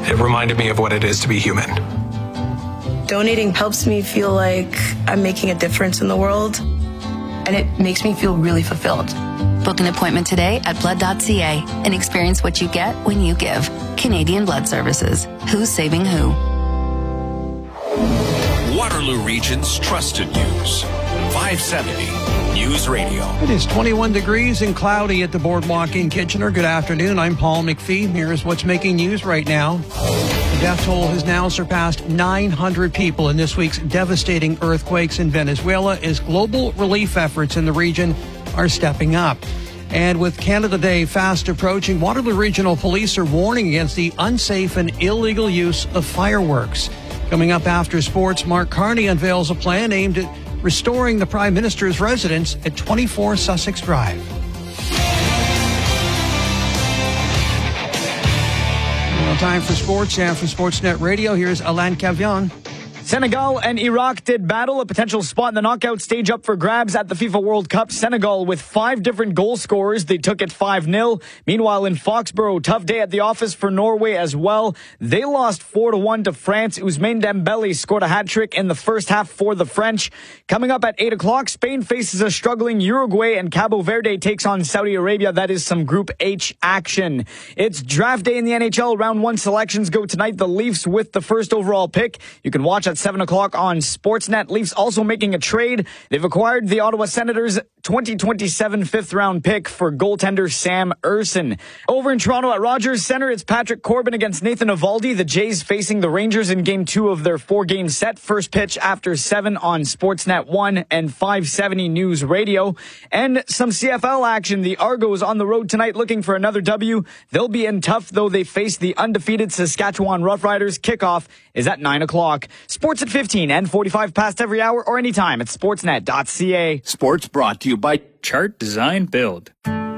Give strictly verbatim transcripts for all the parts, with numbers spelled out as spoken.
It reminded me of what it is to be human. Donating helps me feel like I'm making a difference in the world, and it makes me feel really fulfilled. Book an appointment today at blood dot c a and experience what you get when you give. Canadian Blood Services. Who's saving who? Waterloo Region's trusted news. five seventy News Radio. It is twenty-one degrees and cloudy at the Boardwalk in Kitchener. Good afternoon. I'm Paul McPhee. Here's what's making news right now. The death toll has now surpassed nine hundred people in this week's devastating earthquakes in Venezuela as global relief efforts in the region are stepping up. And with Canada Day fast approaching, Waterloo Regional Police are warning against the unsafe and illegal use of fireworks. Coming up after sports, Mark Carney unveils a plan aimed at restoring the Prime Minister's residence at twenty-four Sussex Drive. Well, time for sports, and for Sportsnet Radio, here's Alain Cavion. Senegal and Iraq did battle, a potential spot in the knockout stage up for grabs at the FIFA World Cup. Senegal with five different goal scorers. They took it five nil. Meanwhile, in Foxborough, tough day at the office for Norway as well. They lost four to one to France. Ousmane Dembele scored a hat-trick in the first half for the French. Coming up at eight o'clock, Spain faces a struggling Uruguay, and Cabo Verde takes on Saudi Arabia. That is some Group H action. It's draft day in the N H L. Round one selections go tonight. The Leafs with the first overall pick. You can watch at seven o'clock on Sportsnet. Leafs also making a trade. They've acquired the Ottawa Senators' twenty twenty-seven fifth round pick for goaltender Sam Ersson. Over in Toronto at Rogers Centre, it's Patrick Corbin against Nathan Eovaldi. The Jays facing the Rangers in game two of their four-game set. First pitch after seven on Sportsnet one and five seventy News Radio. And some C F L action. The Argos on the road tonight looking for another W. They'll be in tough, though they face the undefeated Saskatchewan Roughriders. Kickoff is at nine o'clock. Sports at fifteen and forty-five past every hour or anytime at sportsnet dot c a. Sports brought to you by Chart Design Build.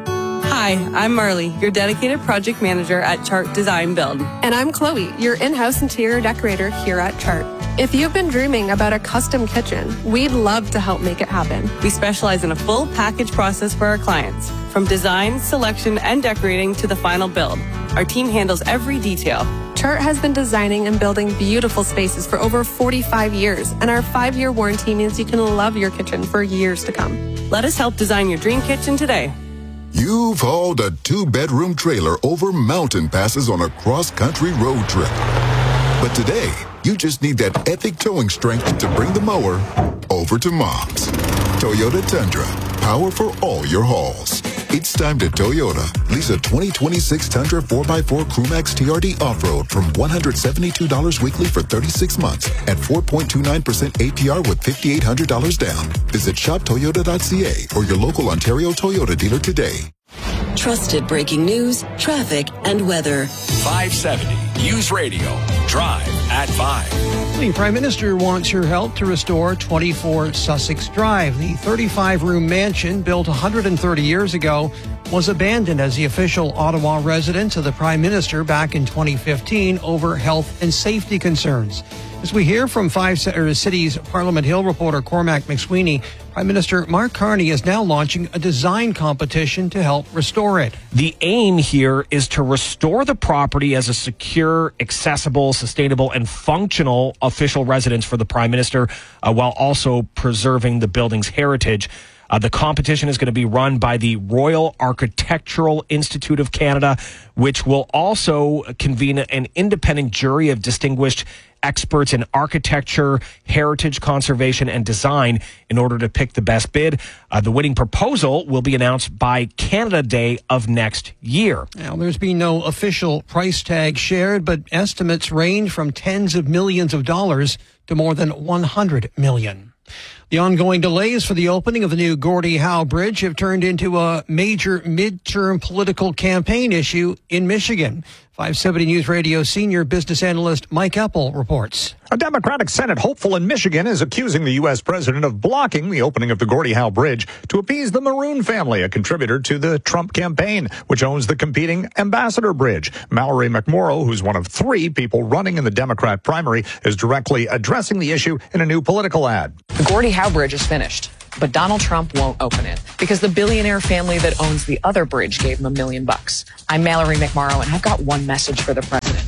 Hi, I'm Marley, your dedicated project manager at Chart Design Build. And I'm Chloe, your in-house interior decorator here at Chart. If you've been dreaming about a custom kitchen, we'd love to help make it happen. We specialize in a full package process for our clients, from design, selection, and decorating to the final build. Our team handles every detail. Chart has been designing and building beautiful spaces for over forty-five years, and our five-year warranty means you can love your kitchen for years to come. Let us help design your dream kitchen today. You've hauled a two-bedroom trailer over mountain passes on a cross-country road trip. But today, you just need that epic towing strength to bring the mower over to Mom's. Toyota Tundra, power for all your hauls. It's time to Toyota. Lease a twenty twenty-six Tundra four by four Crewmax T R D Off-Road from one hundred seventy-two dollars weekly for thirty-six months at four point two nine percent A P R with five thousand eight hundred dollars down. Visit shop toyota dot c a or your local Ontario Toyota dealer today. Trusted breaking news, traffic, and weather. five seventy News Radio. Drive at five. The Prime Minister wants your help to restore twenty-four Sussex Drive. The thirty-five room mansion, built one hundred thirty years ago, was abandoned as the official Ottawa residence of the Prime Minister back in twenty fifteen over health and safety concerns. As we hear from Five Cities Parliament Hill reporter Cormac McSweeney, Prime Minister Mark Carney is now launching a design competition to help restore it. The aim here is to restore the property as a secure, accessible, sustainable, and functional official residence for the Prime Minister, uh, while also preserving the building's heritage. Uh, the competition is going to be run by the Royal Architectural Institute of Canada, which will also convene an independent jury of distinguished experts in architecture, heritage conservation, and design in order to pick the best bid. Uh, the winning proposal will be announced by Canada Day of next year. Now, there's been no official price tag shared, but estimates range from tens of millions of dollars to more than one hundred million. The ongoing delays for the opening of the new Gordie Howe Bridge have turned into a major midterm political campaign issue in Michigan. five seventy News Radio senior business analyst Mike Eppel reports. A Democratic Senate hopeful in Michigan is accusing the U S president of blocking the opening of the Gordie Howe Bridge to appease the Maroon family, a contributor to the Trump campaign, which owns the competing Ambassador Bridge. Mallory McMorrow, who's one of three people running in the Democrat primary, is directly addressing the issue in a new political ad. The Gordie Howe Bridge is finished, but Donald Trump won't open it because the billionaire family that owns the other bridge gave him a million bucks. I'm Mallory McMorrow, and I've got one message for the president.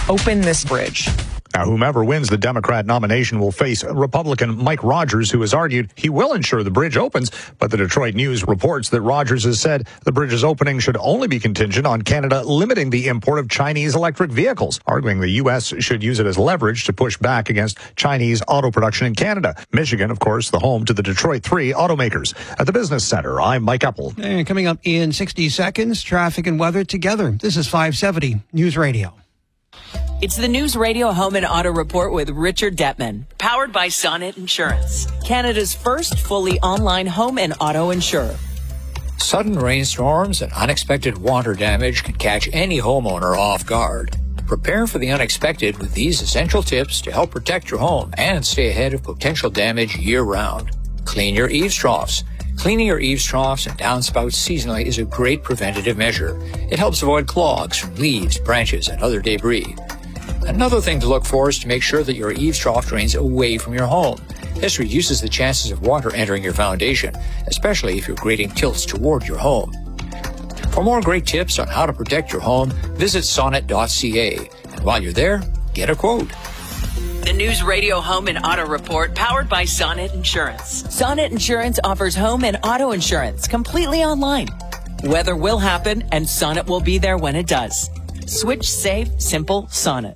open this bridge. Now, whomever wins the Democrat nomination will face Republican Mike Rogers, who has argued he will ensure the bridge opens. But the Detroit News reports that Rogers has said the bridge's opening should only be contingent on Canada limiting the import of Chinese electric vehicles, arguing the U S should use it as leverage to push back against Chinese auto production in Canada. Michigan, of course, the home to the Detroit three automakers. At the Business Center, I'm Mike Epple. And coming up in sixty seconds, traffic and weather together. This is five seventy News Radio. It's the News Radio Home and Auto Report with Richard Detman, powered by Sonnet Insurance, Canada's first fully online home and auto insurer. Sudden rainstorms and unexpected water damage can catch any homeowner off guard. Prepare for the unexpected with these essential tips to help protect your home and stay ahead of potential damage year-round. Clean your eaves troughs. Cleaning your eaves troughs and downspouts seasonally is a great preventative measure. It helps avoid clogs from leaves, branches, and other debris. Another thing to look for is to make sure that your eaves trough drains away from your home. This reduces the chances of water entering your foundation, especially if your grading tilts toward your home. For more great tips on how to protect your home, visit sonnet dot c a. And while you're there, get a quote. The News Radio Home and Auto Report, powered by Sonnet Insurance. Sonnet Insurance offers home and auto insurance completely online. Weather will happen, and Sonnet will be there when it does. Switch safe, simple Sonnet.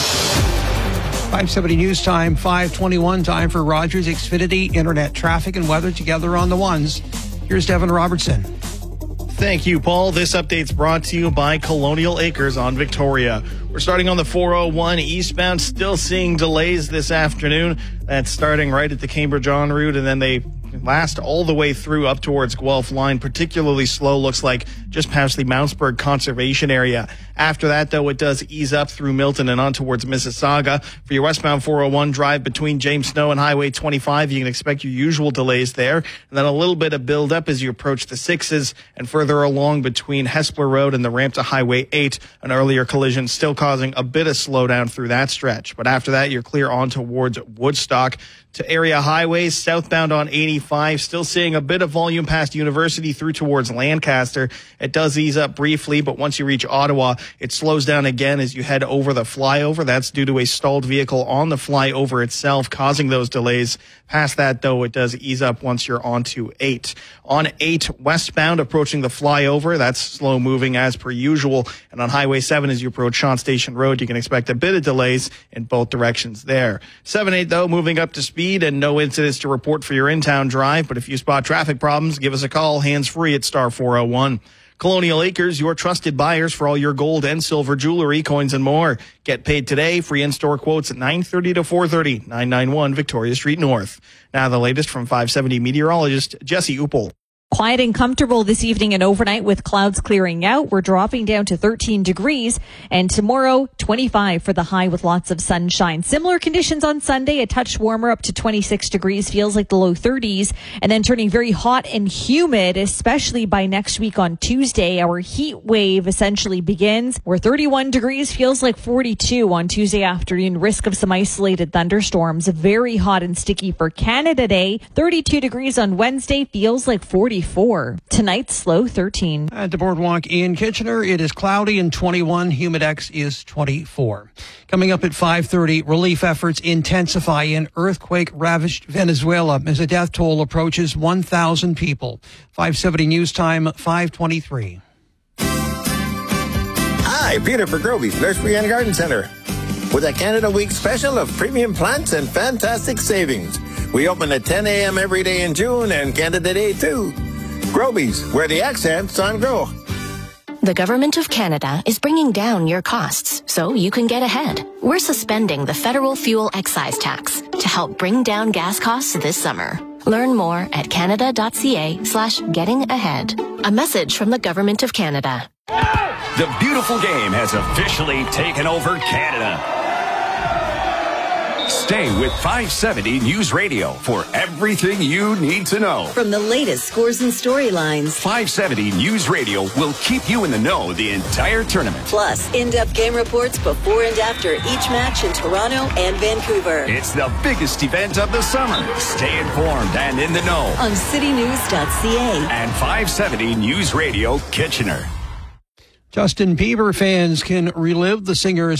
five seventy News Time, five twenty-one, time for Rogers Xfinity Internet traffic and weather together on the ones. Here's Devin Robertson. Thank you, Paul. This update's brought to you by Colonial Acres on Victoria. We're starting on the four oh one eastbound, still seeing delays this afternoon. That's starting right at the Cambridge en route, and then they last all the way through up towards Guelph Line. Particularly slow, looks like just past the Mountsburg Conservation Area. After that, though, it does ease up through Milton and on towards Mississauga. For your westbound four oh one drive between James Snow and Highway twenty-five, you can expect your usual delays there. And then a little bit of build up as you approach the sixes and further along between Hespeler Road and the ramp to Highway eight. An earlier collision still causing a bit of slowdown through that stretch. But after that, you're clear on towards Woodstock. To area highways, southbound on eighty-five, still seeing a bit of volume past University through towards Lancaster. It does ease up briefly, but once you reach Ottawa, it slows down again as you head over the flyover. That's due to a stalled vehicle on the flyover itself, causing those delays. Past that, though, it does ease up once you're onto eight. On eight, westbound, approaching the flyover, that's slow moving as per usual. And on Highway seven, as you approach Shawn Station Road, you can expect a bit of delays in both directions there. seven eight, though, moving up to speed and no incidents to report for your in-town drive. But if you spot traffic problems, give us a call, hands-free at star four oh one. Colonial Acres, your trusted buyers for all your gold and silver jewelry, coins, and more. Get paid today. Free in-store quotes at nine thirty to four thirty, nine ninety-one Victoria Street North. Now the latest from five seventy meteorologist Jesse Uppel. Quiet and comfortable this evening and overnight with clouds clearing out. We're dropping down to thirteen degrees, and tomorrow twenty-five for the high with lots of sunshine. Similar conditions on Sunday, a touch warmer up to twenty-six degrees, feels like the low thirties, and then turning very hot and humid, especially by next week on Tuesday. Our heat wave essentially begins where thirty-one degrees feels like forty-two on Tuesday afternoon. Risk of some isolated thunderstorms. Very hot and sticky for Canada Day. thirty-two degrees on Wednesday, feels like forty-four. Tonight's low thirteen. At the Boardwalk in Kitchener, it is cloudy and twenty-one. Humidex is twenty-four. Coming up at five thirty, relief efforts intensify in earthquake-ravaged Venezuela as a death toll approaches one thousand people. five seventy News Time, five twenty-three. Hi, Peter for Groby's Nursery and Garden Center with a Canada Week special of premium plants and fantastic savings. We open at ten a.m. every day in June and Canada Day too. Groby's, where the accent's on grow. The Government of Canada is bringing down your costs so you can get ahead. We're suspending the federal fuel excise tax to help bring down gas costs this summer. Learn more at canada.ca slash getting ahead. A message from the Government of Canada. The beautiful game has officially taken over Canada. Stay with five seventy News Radio for everything you need to know. From the latest scores and storylines, five seventy News Radio will keep you in the know the entire tournament. Plus, in-depth game reports before and after each match in Toronto and Vancouver. It's the biggest event of the summer. Stay informed and in the know on city news dot c a and five seventy News Radio Kitchener. Justin Bieber fans can relive the singer's